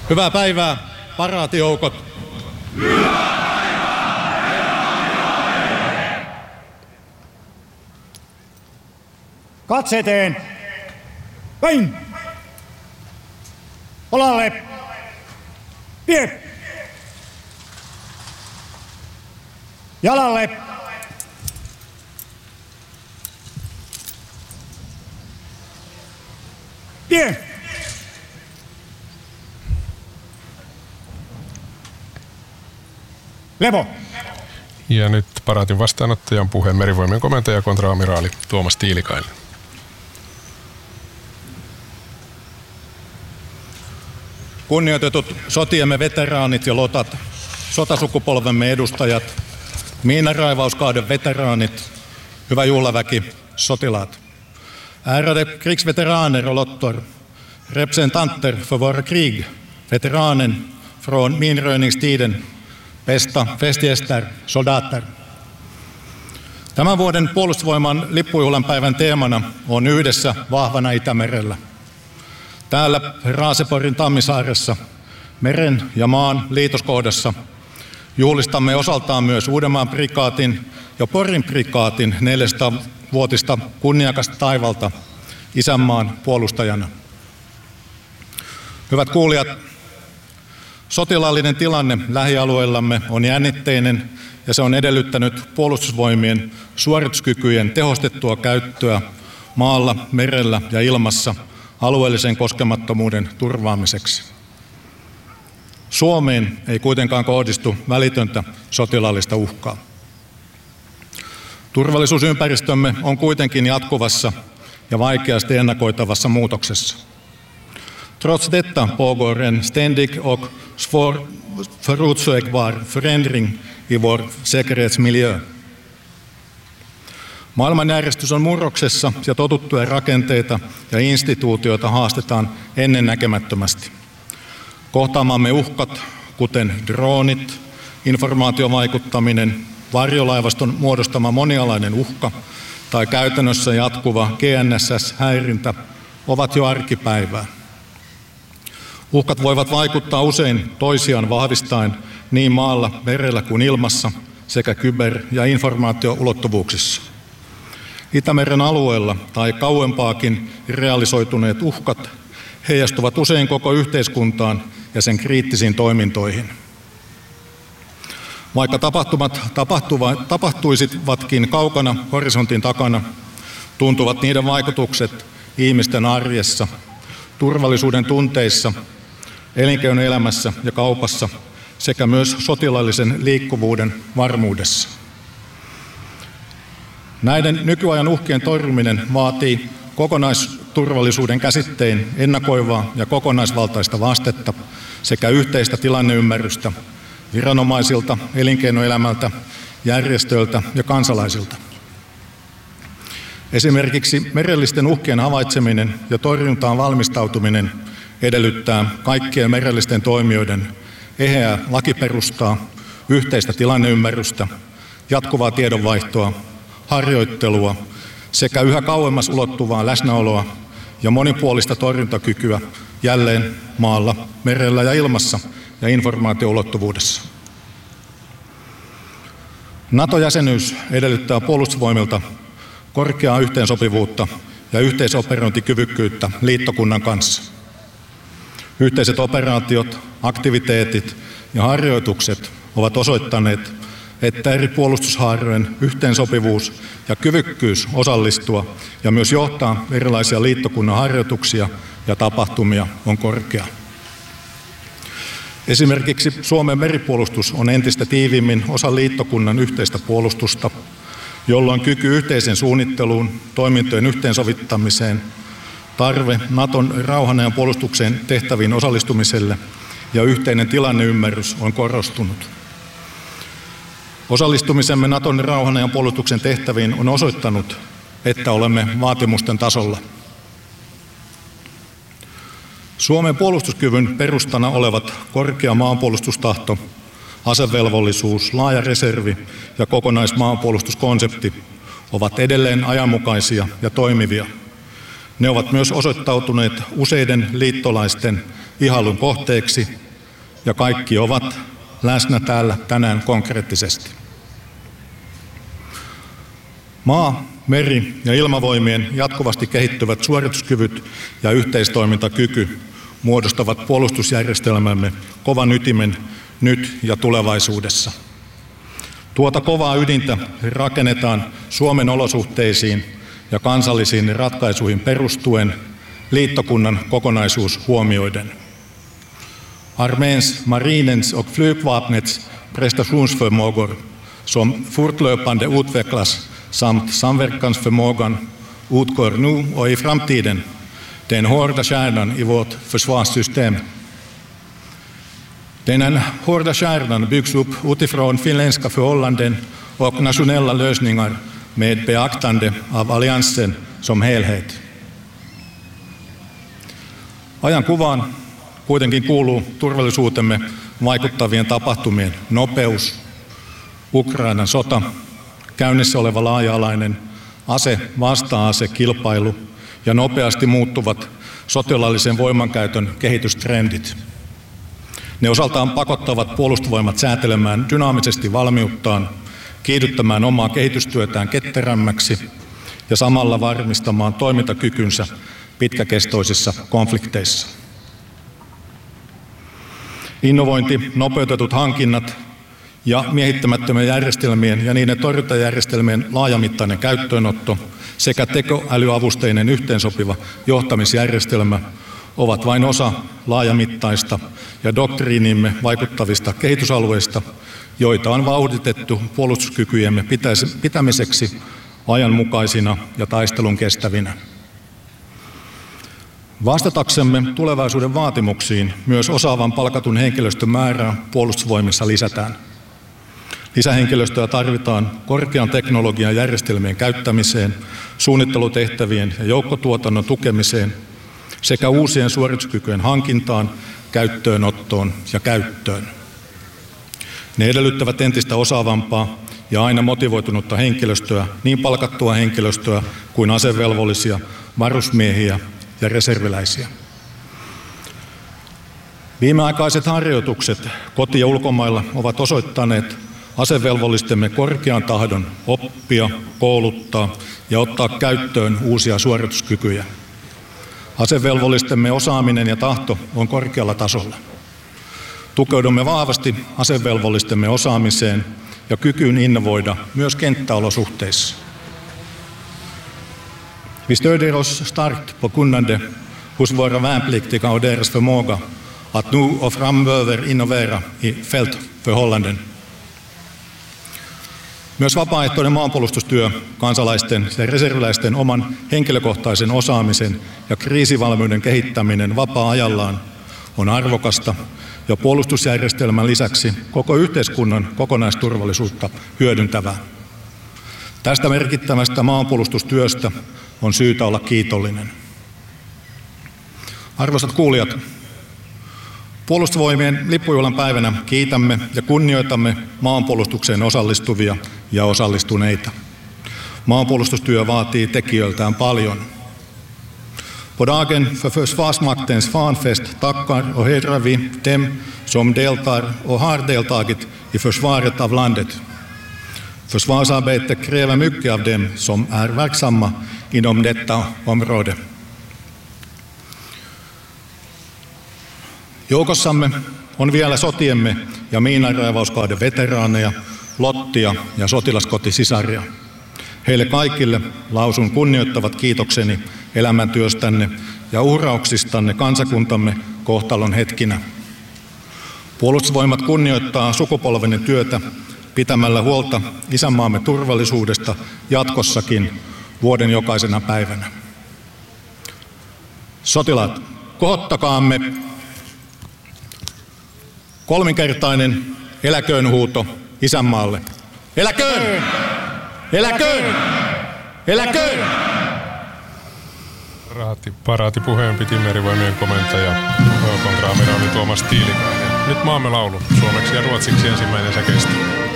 Hyvää päivää, paraatijoukot. Hyvää päivää, veteraanit! Katse eteen. Päin. Olalle. Pie. Jalalle. Pie. Levo. Ja nyt paraatin vastaanottajan puheen Merivoimien komentaja kontraamiraali Tuomas Tiilikainen. Kunnioitetut sotiemme veteraanit ja lotat, sotasukupolvemme edustajat, miinanraivauskauden veteraanit, hyvä juhlaväki, sotilaat. Ärade krigsveteraner och lottor, representanter för våra krig, veteranen från minröjningstiden, bästa festgäster, soldater. Tämän vuoden puolustusvoiman lippujuhlan päivän teemana on yhdessä vahvana Itämerellä. Täällä Raaseporin Tammisaaressa, meren ja maan liitoskohdassa, juhlistamme osaltaan myös Uudenmaan prikaatin ja Porin prikaatin 400-vuotista kunniakasta taivalta isänmaan puolustajana. Hyvät kuulijat, sotilaallinen tilanne lähialueillamme on jännitteinen ja se on edellyttänyt puolustusvoimien suorituskykyjen tehostettua käyttöä maalla, merellä ja ilmassa alueellisen koskemattomuuden turvaamiseksi. Suomeen ei kuitenkaan kohdistu välitöntä sotilaallista uhkaa. Turvallisuusympäristömme on kuitenkin jatkuvassa ja vaikeasti ennakoitavassa muutoksessa. Trots detta pågår en ständig och förutsägbar förändring i vår säkerhetsmiljö. Maailmanjärjestys on murroksessa ja totuttuja rakenteita ja instituutioita haastetaan ennennäkemättömästi. Kohtaamamme uhkat, kuten droonit, informaatiovaikuttaminen, varjolaivaston muodostama monialainen uhka tai käytännössä jatkuva GNSS-häirintä ovat jo arkipäivää. Uhkat voivat vaikuttaa usein toisiaan vahvistaen niin maalla, merellä kuin ilmassa sekä kyber- ja informaatioulottuvuuksissa. Itämeren alueella tai kauempaakin realisoituneet uhkat heijastuvat usein koko yhteiskuntaan ja sen kriittisiin toimintoihin. Vaikka tapahtuisivatkin kaukana horisontin takana, tuntuvat niiden vaikutukset ihmisten arjessa, turvallisuuden tunteissa, elinkeinoelämässä ja kaupassa sekä myös sotilaallisen liikkuvuuden varmuudessa. Näiden nykyajan uhkien torjuminen vaatii kokonaisturvallisuuden käsitteen ennakoivaa ja kokonaisvaltaista vastetta sekä yhteistä tilanneymmärrystä viranomaisilta, elinkeinoelämältä, järjestöiltä ja kansalaisilta. Esimerkiksi merellisten uhkien havaitseminen ja torjuntaan valmistautuminen edellyttää kaikkien merellisten toimijoiden eheää lakiperustaa, yhteistä tilanneymmärrystä, jatkuvaa tiedonvaihtoa, harjoittelua sekä yhä kauemmas ulottuvaa läsnäoloa ja monipuolista torjuntakykyä jälleen maalla, merellä ja ilmassa ja informaatioulottuvuudessa. NATO-jäsenyys edellyttää puolustusvoimilta korkeaa yhteensopivuutta ja yhteisoperointikyvykkyyttä liittokunnan kanssa. Yhteiset operaatiot, aktiviteetit ja harjoitukset ovat osoittaneet, että eri puolustushaarojen yhteensopivuus ja kyvykkyys osallistua ja myös johtaa erilaisia liittokunnan harjoituksia ja tapahtumia on korkea. Esimerkiksi Suomen meripuolustus on entistä tiiviimmin osa liittokunnan yhteistä puolustusta, jolloin kyky yhteisen suunnitteluun, toimintojen yhteensovittamiseen, tarve Naton rauhanajan puolustukseen tehtäviin osallistumiselle ja yhteinen tilanneymmärrys on korostunut. Osallistumisemme Naton rauhanajan puolustuksen tehtäviin on osoittanut, että olemme vaatimusten tasolla. Suomen puolustuskyvyn perustana olevat korkea maanpuolustustahto, asevelvollisuus, laaja reservi ja kokonaismaanpuolustuskonsepti ovat edelleen ajanmukaisia ja toimivia. Ne ovat myös osoittautuneet useiden liittolaisten ihailun kohteeksi ja kaikki ovat läsnä täällä tänään konkreettisesti. Maa-, meri- ja ilmavoimien jatkuvasti kehittyvät suorituskyvyt ja yhteistoimintakyky muodostavat puolustusjärjestelmämme kovan ytimen nyt ja tulevaisuudessa. Tuota kovaa ydintä rakennetaan Suomen olosuhteisiin ja kansallisiin ratkaisuihin perustuen liittokunnan kokonaisuus huomioiden. Arméns, marinens och flygvapnets prestationsförmågor som fortlöpande utvecklas samt samverkansförmågan utgår nu och i framtiden den hårda kärnan i vårt försvarssystem. Den hårda kärnan byggs upp utifrån finländska förhållanden och nationella lösningar med beaktande av alliansen som helhet. Ajan kuvaan kuitenkin kuuluu turvallisuutemme vaikuttavien tapahtumien nopeus, Ukrainan sota, käynnissä oleva laaja-alainen ase-vasta-ase-kilpailu ja nopeasti muuttuvat sotilaallisen voimankäytön kehitystrendit. Ne osaltaan pakottavat puolustusvoimat säätelemään dynaamisesti valmiuttaan, kiihdyttämään omaa kehitystyötään ketterämmäksi ja samalla varmistamaan toimintakykynsä pitkäkestoisissa konflikteissa. Innovointi, nopeutetut hankinnat ja miehittämättömien järjestelmien ja niiden torjuntajärjestelmien laajamittainen käyttöönotto sekä tekoälyavusteinen yhteensopiva johtamisjärjestelmä ovat vain osa laajamittaista ja doktriinimme vaikuttavista kehitysalueista, joita on vauhditettu puolustuskykyjemme pitämiseksi ajanmukaisina ja taistelun kestävinä. Vastataksemme tulevaisuuden vaatimuksiin myös osaavan palkatun henkilöstön määrää puolustusvoimissa lisätään. Lisähenkilöstöä tarvitaan korkean teknologian järjestelmien käyttämiseen, suunnittelutehtävien ja joukkotuotannon tukemiseen sekä uusien suorituskykyjen hankintaan, käyttöönottoon ja käyttöön. Ne edellyttävät entistä osaavampaa ja aina motivoitunutta henkilöstöä, niin palkattua henkilöstöä kuin asevelvollisia, varusmiehiä ja reserviläisiä. Viimeaikaiset harjoitukset koti- ja ulkomailla ovat osoittaneet asevelvollistemme korkean tahdon oppia, kouluttaa ja ottaa käyttöön uusia suorituskykyjä. Asevelvollistemme osaaminen ja tahto on korkealla tasolla. Tukeudumme vahvasti asevelvollistemme osaamiseen ja kykyyn innovoida myös kenttäolosuhteissa. Vi stödjer oss starkt på kunnande hos våra värnpliktiga och deras förmåga att nu och framöver innovera i fältförhållanden. Myös vapaaehtoinen maanpuolustustyö, kansalaisten ja reserviläisten oman henkilökohtaisen osaamisen ja kriisivalmiuden kehittäminen vapaa-ajallaan on arvokasta ja puolustusjärjestelmän lisäksi koko yhteiskunnan kokonaisturvallisuutta hyödyntävää. Tästä merkittävästä maanpuolustustyöstä on syytä olla kiitollinen. Arvoisat kuulijat, Puolustusvoimien lippujuhlan päivänä kiitämme ja kunnioitamme maanpuolustukseen osallistuvia ja osallistuneita. Maanpuolustustyö vaatii tekijöiltään paljon. På dagen för Försvarsmaktens fanfest tackar och hedrar vi dem som deltar och har deltagit i försvaret av landet. Försvarsarbete kräver mycket av dem som är verksamma inom detta område. Joukossamme on vielä sotiemme ja miinanraivauskauden veteraaneja, lottia ja sotilaskotisisaria. Heille kaikille lausun kunnioittavat kiitokseni elämäntyöstänne ja uhrauksistanne kansakuntamme kohtalon hetkinä. Puolustusvoimat kunnioittaa sukupolvenne työtä pitämällä huolta isänmaamme turvallisuudesta jatkossakin vuoden jokaisena päivänä. Sotilaat, kohottakaamme kolminkertainen eläköön huuto isänmaalle. Eläköön! Eläköön! Eläköön! Paraatipuheen piti Merivoimien komentaja kontraamiraali Tuomas Tiilikainen. Nyt maamme laulu suomeksi ja ruotsiksi ensimmäinen säkeistö.